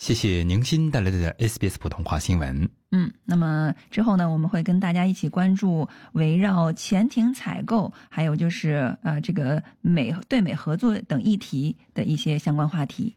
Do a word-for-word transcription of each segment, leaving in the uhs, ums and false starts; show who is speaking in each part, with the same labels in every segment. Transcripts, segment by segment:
Speaker 1: 谢谢宁鑫带来的 S B S 普通话新闻。
Speaker 2: 嗯，那么之后呢，我们会跟大家一起关注围绕潜艇采购，还有就是呃这个美对美合作等议题的一些相关话题。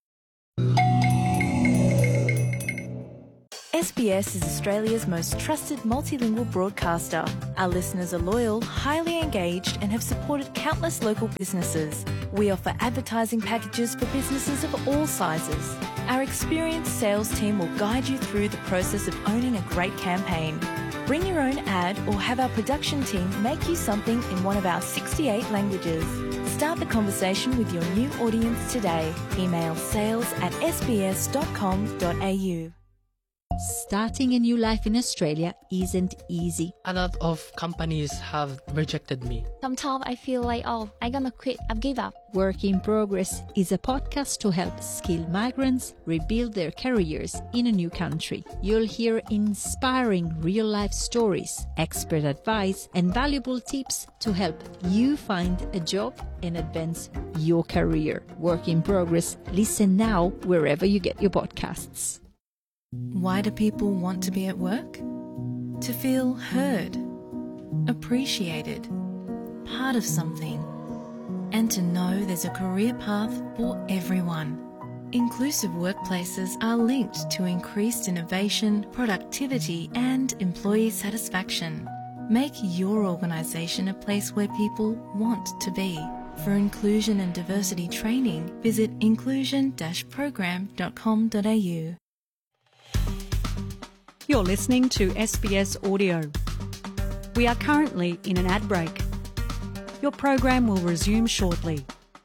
Speaker 3: S B S is Australia's most trusted multilingual broadcaster. Our listeners are loyal, highly engaged, and have supported countless local businesses. We offer advertising packages for businesses of all sizes. Our experienced sales team will guide you through the process of owning a great campaign. Bring your own ad or have our production team make you something in one of our sixty-eight languages. Start the conversation with your new audience today. Email sales at s b s dot com dot a u.
Speaker 4: Starting a new life in Australia isn't easy.
Speaker 5: A lot of companies have rejected me.
Speaker 6: Sometimes I feel like, oh, I'm gonna quit, I've give up.
Speaker 4: Work in Progress is a podcast to help skilled migrants rebuild their careers in a new country. You'll hear inspiring real-life stories, expert advice, and valuable tips to help you find a job and advance your career. Work in Progress. Listen now wherever you get your podcasts.
Speaker 3: Why do people want to be at work? To feel heard, appreciated, part of something, and to know there's a career path for everyone. Inclusive workplaces are linked to increased innovation, productivity, and employee satisfaction. Make your organisation a place where people want to be. For inclusion and diversity training, visit inclusion dash program dot com dot a u.
Speaker 7: You're listening to S B S Audio. We are currently in an ad break. Your program will resume shortly.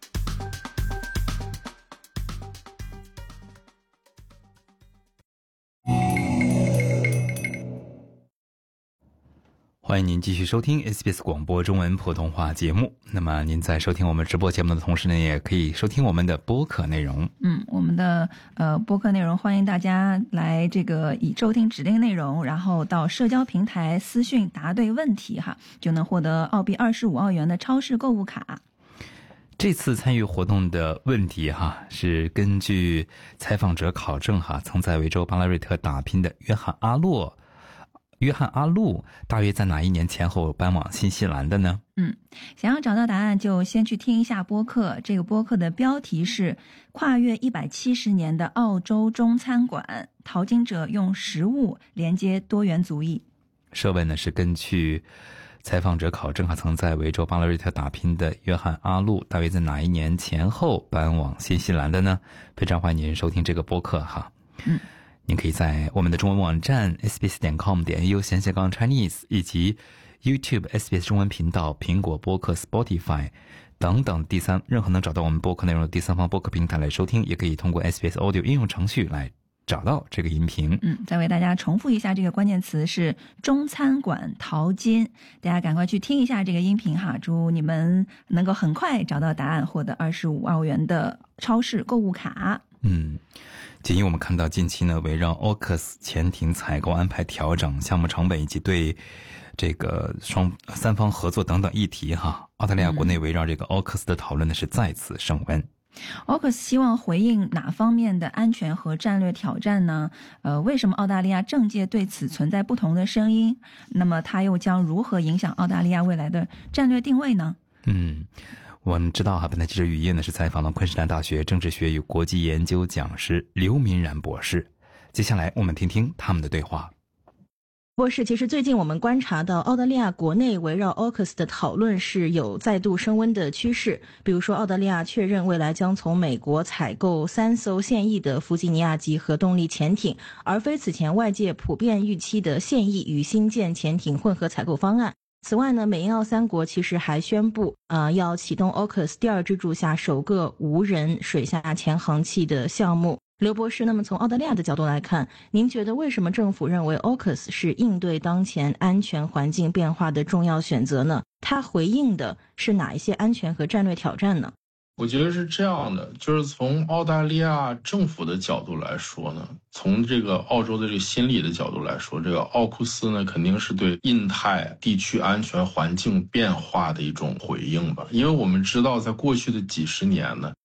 Speaker 1: 欢迎您继续收听 S B S 广播中文普通话节目。那么您在收听我们直播节目的同时呢，也可以收听我们的播客内容。
Speaker 2: 嗯，我们的呃播客内容欢迎大家来这个以收听指定内容，然后到社交平台私讯答对问题哈，就能获得澳币二十五澳元的超市购物卡。
Speaker 1: 这次参与活动的问题哈，是根据采访者考证哈，曾在维州巴拉瑞特打拼的约翰阿洛。约翰阿路大约在哪一年前后搬往新西兰的呢？
Speaker 2: 嗯，想要找到答案就先去听一下播客。这个播客的标题是跨越一百七十年的澳洲中餐馆，淘金者用食物连接多元族裔。
Speaker 1: 设问呢是根据采访者考证哈，曾在维州巴拉瑞特打拼的约翰阿路大约在哪一年前后搬往新西兰的呢？非常欢迎您收听这个播客哈。
Speaker 2: 嗯，
Speaker 1: 您可以在我们的中文网站 s b s 点 com 点 a u 闲斜杠 Chinese 以及 YouTube S B S 中文频道、苹果播客 Spotify 等等第三任何能找到我们播客内容的第三方播客平台来收听，也可以通过 S B S Audio 应用程序来找到这个音频。
Speaker 2: 嗯，再为大家重复一下，这个关键词是中餐馆淘金，大家赶快去听一下这个音频哈，祝你们能够很快找到答案，获得二十五澳元的超市购物卡。
Speaker 1: 嗯，仅因我们看到近期呢，围绕 A U K U S 潜艇采购安排调整、项目成本以及对这个双三方合作等等议题哈，澳大利亚国内围绕这个 A U K U S 的讨论呢是再次升温。
Speaker 2: A U K U S 希望回应哪方面的安全和战略挑战呢？呃，为什么澳大利亚政界对此存在不同的声音？那么它又将如何影响澳大利亚未来的战略定位呢？
Speaker 1: 嗯，我们知道哈，本台记者雨夜呢是采访了昆士兰大学政治学与国际研究讲师刘民然博士。接下来我们听听他们的对话。
Speaker 8: 博士，其实最近我们观察到澳大利亚国内围绕 A U K U S 的讨论是有再度升温的趋势。比如说，澳大利亚确认未来将从美国采购三艘现役的弗吉尼亚级核动力潜艇，而非此前外界普遍预期的现役与新建潜艇混合采购方案。此外呢，美英澳三国其实还宣布呃，要启动 A U K U S 第二支柱下首个无人水下潜航器的项目。刘博士，那么从澳大利亚的角度来看，您觉得为什么政府认为 A U K U S 是应对当前安全环境变化的重要选择呢？它回应的是哪一些安全和战略挑战呢？
Speaker 9: 我觉得是这样的，就是从澳大利亚政府的角度来说呢，从这个澳洲的这个心理的角度来说，这个奥库斯呢肯定是对印太地区安全环境变化的一种回应吧。因为我们知道在过去的几十年呢，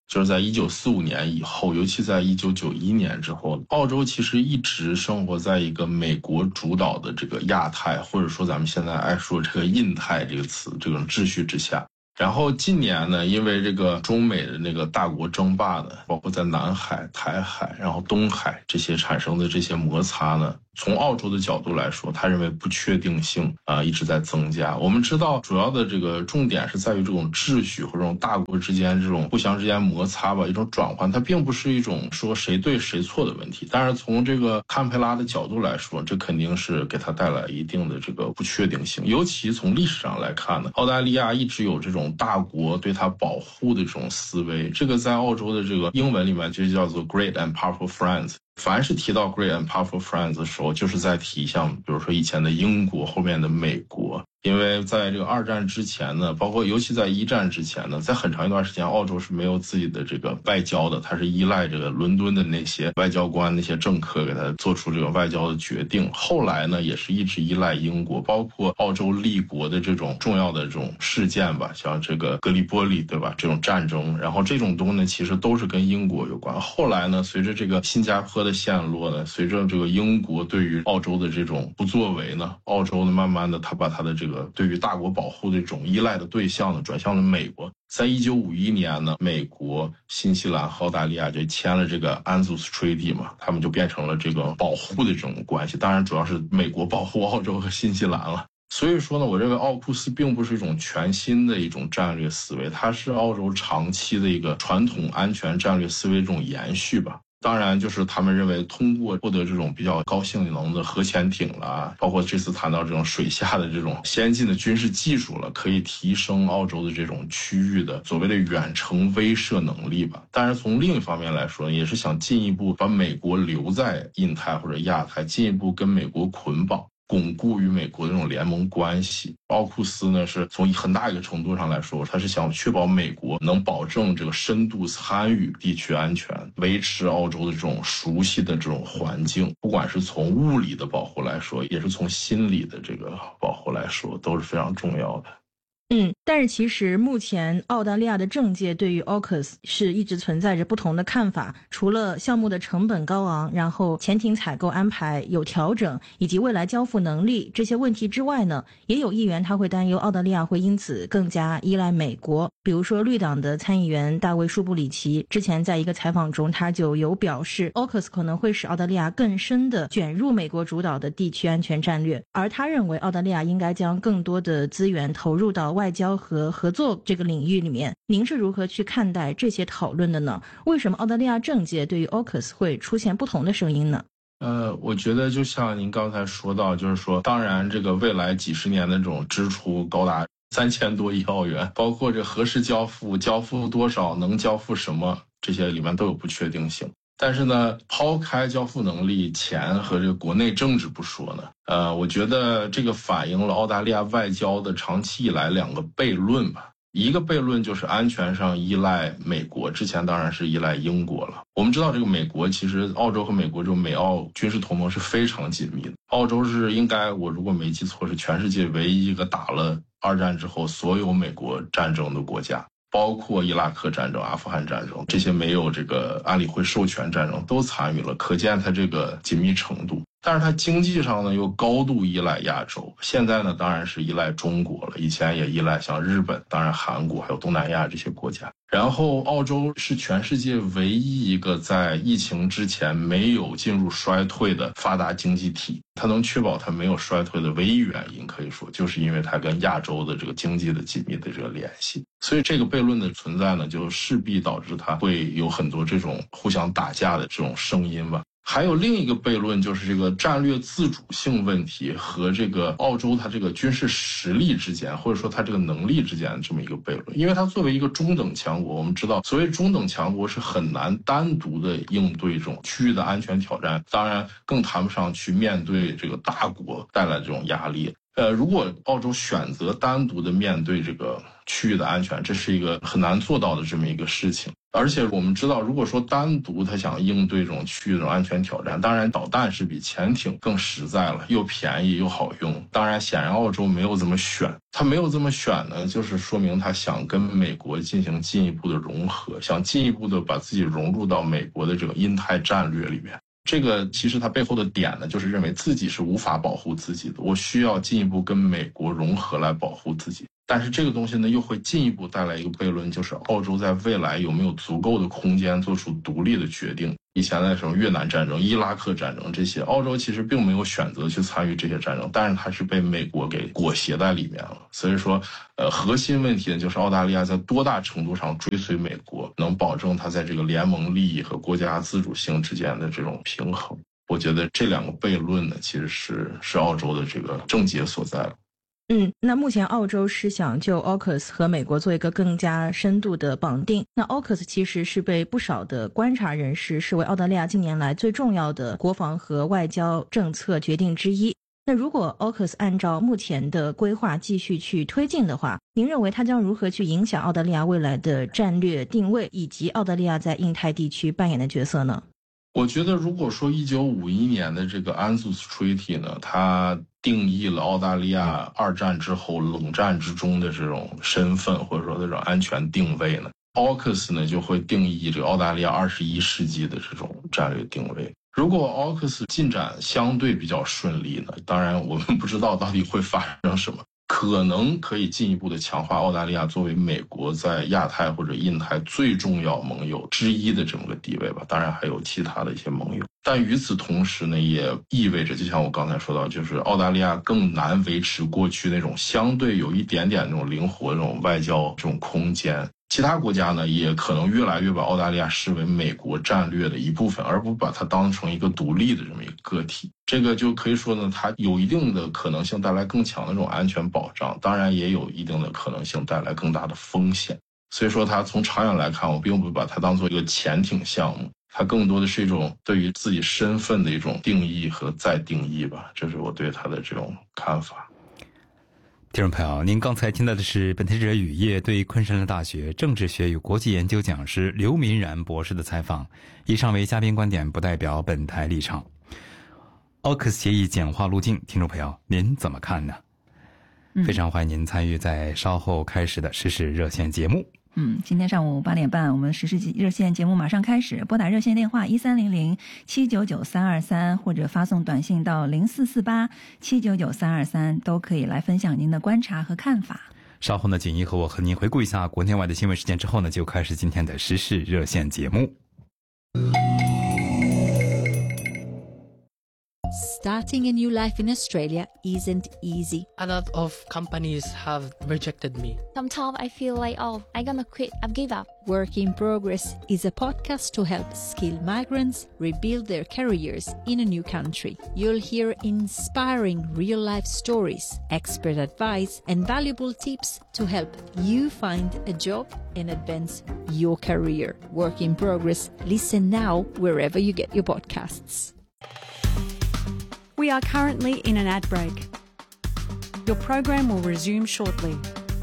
Speaker 9: 就是在一九四五年以后，尤其在一九九一年之后，澳洲其实一直生活在一个美国主导的这个亚太，或者说咱们现在爱说这个印太这个词这种秩序之下。然后近年呢，因为这个中美的那个大国争霸呢，包括在南海、台海，然后东海这些产生的这些摩擦呢，从澳洲的角度来说，他认为不确定性啊、呃、一直在增加。我们知道主要的这个重点是在于这种秩序或者这种大国之间这种互相之间摩擦吧，一种转换，它并不是一种说谁对谁错的问题。但是从这个堪培拉的角度来说，这肯定是给他带来一定的这个不确定性。尤其从历史上来看呢，澳大利亚一直有这种大国对它保护的这种思维，这个在澳洲的这个英文里面就叫做 Great and Powerful Friends。凡是提到 Great and Powerful Friends 的时候，就是在提像比如说以前的英国，后面的美国。因为在这个二战之前呢，包括尤其在一战之前呢，在很长一段时间，澳洲是没有自己的这个外交的，它是依赖这个伦敦的那些外交官、那些政客给他做出这个外交的决定。后来呢，也是一直依赖英国，包括澳洲立国的这种重要的这种事件吧，像这个格里波利，对吧？这种战争，然后这种东西呢，其实都是跟英国有关。后来呢，随着这个新加坡的陷落呢，随着这个英国对于澳洲的这种不作为呢，澳洲呢，慢慢的他把他的这个对于大国保护的这种依赖的对象呢，转向了美国。在一九五一年呢，美国、新西兰和澳大利亚就签了这个安祖斯 Treaty 嘛，他们就变成了这个保护的这种关系。当然，主要是美国保护澳洲和新西兰了。所以说呢，我认为奥库斯并不是一种全新的一种战略思维，它是澳洲长期的一个传统安全战略思维这种延续吧。当然，就是他们认为通过获得这种比较高性能的核潜艇啦，包括这次谈到这种水下的这种先进的军事技术了，可以提升澳洲的这种区域的所谓的远程威慑能力吧。但是从另一方面来说，也是想进一步把美国留在印太或者亚太，进一步跟美国捆绑，巩固与美国的这种联盟关系。奥库斯呢，是从很大一个程度上来说，他是想确保美国能保证这个深度参与地区安全，维持澳洲的这种熟悉的这种环境，不管是从物理的保护来说，也是从心理的这个保护来说，都是非常重要的。
Speaker 8: 嗯，但是其实目前澳大利亚的政界对于 AUKUS 是一直存在着不同的看法，除了项目的成本高昂，然后潜艇采购安排有调整，以及未来交付能力这些问题之外呢，也有议员他会担忧澳大利亚会因此更加依赖美国。比如说绿党的参议员大卫舒布里奇之前在一个采访中，他就有表示 AUKUS 可能会使澳大利亚更深地卷入美国主导的地区安全战略，而他认为澳大利亚应该将更多的资源投入到外交和合作这个领域里面。您是如何去看待这些讨论的呢？为什么澳大利亚政界对于 AUKUS 会出现不同的声音呢？
Speaker 9: 呃，我觉得就像您刚才说到，就是说，当然这个未来几十年的这种支出高达三千多亿澳元，包括这何时交付、交付多少、能交付什么，这些里面都有不确定性。但是呢，抛开交付能力、钱和这个国内政治不说呢，呃，我觉得这个反映了澳大利亚外交的长期以来两个悖论吧。一个悖论就是安全上依赖美国，之前当然是依赖英国了。我们知道这个美国其实澳洲和美国这种美澳军事同盟是非常紧密的。澳洲是应该，我如果没记错，是全世界唯一一个打了二战之后所有美国战争的国家。包括伊拉克战争、阿富汗战争，这些没有这个安理会授权战争都参与了，可见它这个紧密程度。但是它经济上呢又高度依赖亚洲，现在呢当然是依赖中国了，以前也依赖像日本，当然韩国还有东南亚这些国家。然后澳洲是全世界唯一一个在疫情之前没有进入衰退的发达经济体，它能确保它没有衰退的唯一原因，可以说就是因为它跟亚洲的这个经济的紧密的这个联系。所以这个悖论的存在呢，就势必导致它会有很多这种互相打架的这种声音吧。还有另一个悖论，就是这个战略自主性问题和这个澳洲它这个军事实力之间，或者说它这个能力之间的这么一个悖论。因为它作为一个中等强国，我们知道所谓中等强国是很难单独的应对这种区域的安全挑战，当然更谈不上去面对这个大国带来这种压力。呃，如果澳洲选择单独的面对这个区域的安全，这是一个很难做到的这么一个事情。而且我们知道，如果说单独他想应对这种区域的安全挑战，当然导弹是比潜艇更实在了，又便宜又好用。当然显然澳洲没有这么选，他没有这么选呢，就是说明他想跟美国进行进一步的融合，想进一步的把自己融入到美国的这个印太战略里面。这个其实它背后的点呢，就是认为自己是无法保护自己的，我需要进一步跟美国融合来保护自己。但是这个东西呢，又会进一步带来一个悖论，就是澳洲在未来有没有足够的空间做出独立的决定。以前的什么越南战争、伊拉克战争这些，澳洲其实并没有选择去参与这些战争，但是它是被美国给裹挟在里面了。所以说，呃，核心问题呢，就是澳大利亚在多大程度上追随美国，能保证它在这个联盟利益和国家自主性之间的这种平衡。我觉得这两个悖论呢，其实是是澳洲的这个症结所在了。
Speaker 8: 嗯，那目前澳洲是想就 A U K U S 和美国做一个更加深度的绑定。那 A U K U S 其实是被不少的观察人士视为澳大利亚近年来最重要的国防和外交政策决定之一。那如果 A U K U S 按照目前的规划继续去推进的话，您认为它将如何去影响澳大利亚未来的战略定位，以及澳大利亚在印太地区扮演的角色呢？
Speaker 9: 我觉得如果说一九五一年的这个 A N Z U S Treaty 呢，它定义了澳大利亚二战之后冷战之中的这种身份，或者说这种安全定位呢， A U K U S 呢就会定义这个澳大利亚二十一世纪的这种战略定位。如果 A U K U S 进展相对比较顺利呢，当然我们不知道到底会发生什么，可能可以进一步的强化澳大利亚作为美国在亚太或者印太最重要盟友之一的这么个地位吧。当然还有其他的一些盟友，但与此同时呢，也意味着就像我刚才说到，就是澳大利亚更难维持过去那种相对有一点点那种灵活这种外交这种空间。其他国家呢，也可能越来越把澳大利亚视为美国战略的一部分，而不把它当成一个独立的这么一个个体。这个就可以说呢，它有一定的可能性带来更强的这种安全保障，当然也有一定的可能性带来更大的风险。所以说它从长远来看，我并不把它当做一个潜艇项目，它更多的是一种对于自己身份的一种定义和再定义吧，这是我对它的这种看法。
Speaker 1: 听众朋友，您刚才听到的是本台记者雨夜对昆士兰大学政治学与国际研究讲师刘明然博士的采访。以上为嘉宾观点，不代表本台立场。A U K U S 协议简化路径，听众朋友您怎么看呢？嗯、非常欢迎您参与在稍后开始的时事热线节目。
Speaker 2: 嗯，今天上午八点半，我们时事热线节目马上开始，拨打热线电话一三零零七九九三二三，或者发送短信到零四四八七九九三二三，都可以来分享您的观察和看法。
Speaker 1: 稍后呢，锦衣和我和您回顾一下国内外的新闻事件之后呢，就开始今天的时事热线节目。
Speaker 4: Starting a new life in Australia isn't easy.
Speaker 5: A lot of companies have rejected me.
Speaker 6: Sometimes I feel like, oh, I'm gonna quit, I've give up.
Speaker 4: Work in Progress is a podcast to help skilled migrants rebuild their careers in a new country. You'll hear inspiring real-life stories, expert advice, and valuable tips to help you find a job and advance your career. Work in Progress. Listen now wherever you get your podcasts.
Speaker 7: We are currently in an ad break. Your program will resume shortly.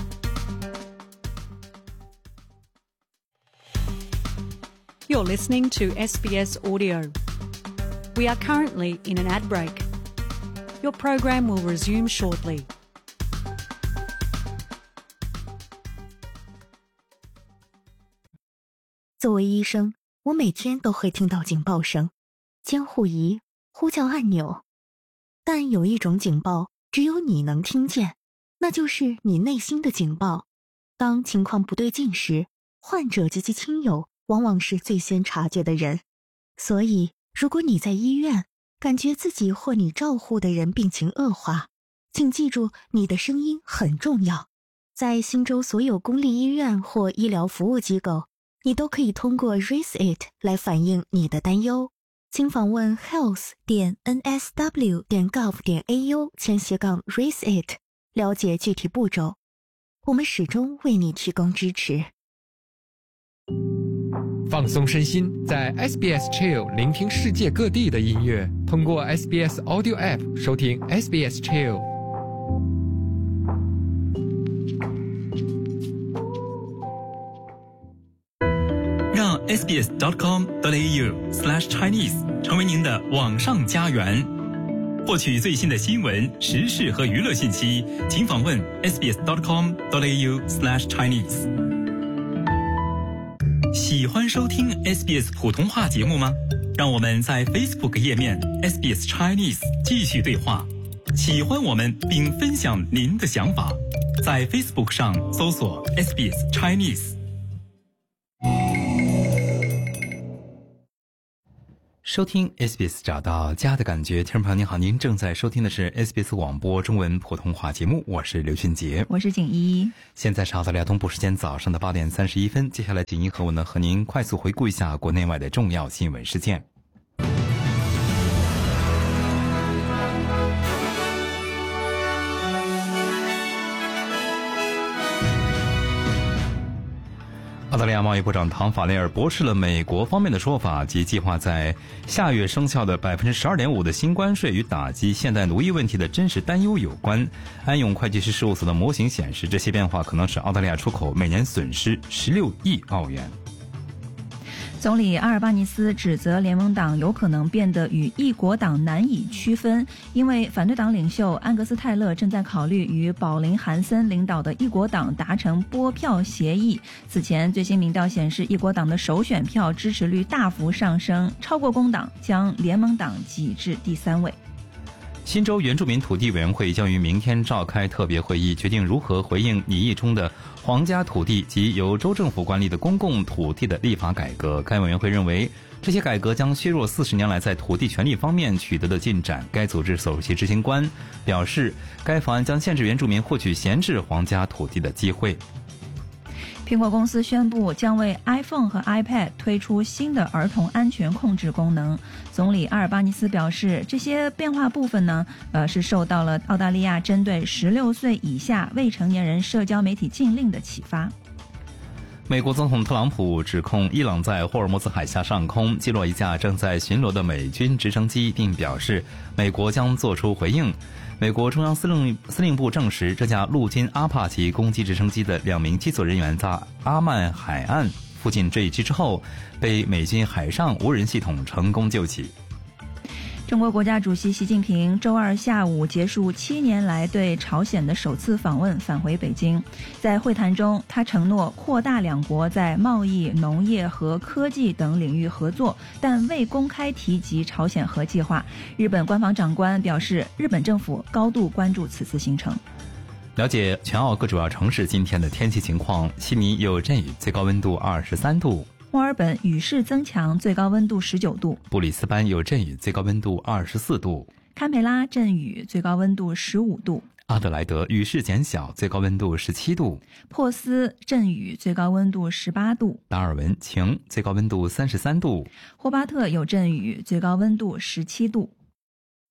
Speaker 7: You're listening to S B S Audio. We are currently in an ad break. Your program will resume shortly.
Speaker 10: 作为医生，我每天都会听到警报声、监护仪、呼叫按钮。但有一种警报只有你能听见，那就是你内心的警报。当情况不对劲时，患者及其亲友往往是最先察觉的人。所以，如果你在医院感觉自己或你照护的人病情恶化，请记住你的声音很重要。在新州所有公立医院或医疗服务机构，你都可以通过 Raise It 来反映你的担忧。请访问 health 点 n s w 点 gov 点 a u 前斜杠 raise it 了解具体步骤。我们始终为你提供支持。
Speaker 11: 放松身心，在 S B S Chill 聆听世界各地的音乐，通过 S B S Audio App 收听 S B S Chill。
Speaker 1: s b s dot com dot a u slash chinese 成为您的网上家园。获取最新的新闻、时事和娱乐信息，请访问 s b s dot com dot a u slash chinese。喜欢收听 S B S 普通话节目吗？让我们在 Facebook 页面 S B S Chinese 继续对话。喜欢我们并分享您的想法，在 Facebook 上搜索 S B S Chinese。收听 S B S 找到家的感觉，听众朋友您好，您正在收听的是 S B S 广播中文普通话节目，我是刘俊杰，
Speaker 2: 我是景一。
Speaker 1: 现在是澳大利亚东部时间早上的八点三十一分，接下来景一和我呢和您快速回顾一下国内外的重要新闻事件。澳大利亚贸易部长唐·法雷尔驳斥了美国方面的说法，及计划在下月生效的 百分之十二点五 的新关税与打击现代奴役问题的真实担忧有关。安永会计师事务所的模型显示，这些变化可能使澳大利亚出口每年损失十六亿澳元。
Speaker 2: 总理阿尔巴尼斯指责联盟党有可能变得与一国党难以区分，因为反对党领袖安格斯·泰勒正在考虑与保林·韩森领导的一国党达成拨票协议。此前最新民调显示，一国党的首选票支持率大幅上升，超过工党，将联盟党挤至第三位。
Speaker 1: 新州原住民土地委员会将于明天召开特别会议，决定如何回应拟议中的皇家土地及由州政府管理的公共土地的立法改革。该委员会认为，这些改革将削弱四十年来在土地权利方面取得的进展。该组织首席执行官表示，该法案将限制原住民获取闲置皇家土地的机会。
Speaker 2: 苹果公司宣布将为 iPhone 和 iPad 推出新的儿童安全控制功能。总理阿尔巴尼斯表示，这些变化部分呢，呃，是受到了澳大利亚针对十六岁以下未成年人社交媒体禁令的启发。
Speaker 1: 美国总统特朗普指控伊朗在霍尔木兹海峡上空击落一架正在巡逻的美军直升机，并表示美国将做出回应。美国中央司令司令部证实，这架陆军阿帕奇攻击直升机的两名机组人员在阿曼海岸附近坠机之后，被美军海上无人系统成功救起。
Speaker 2: 中国国家主席习近平周二下午结束七年来对朝鲜的首次访问，返回北京。在会谈中，他承诺扩大两国在贸易、农业和科技等领域合作，但未公开提及朝鲜核计划。日本官方长官表示，日本政府高度关注此次行程。
Speaker 1: 了解全澳各主要城市今天的天气情况：悉尼有阵雨，最高温度二十三度。
Speaker 2: 墨尔本雨势增强，最高温度十九度；
Speaker 1: 布里斯班有阵雨，最高温度二十四度；
Speaker 2: 堪培拉阵雨，最高温度十五度；
Speaker 1: 阿德莱德雨势减小，最高温度十七度；
Speaker 2: 珀斯阵雨，最高温度十八度；
Speaker 1: 达尔文晴，最高温度三十三度；
Speaker 2: 霍巴特有阵雨，最高温度十七度。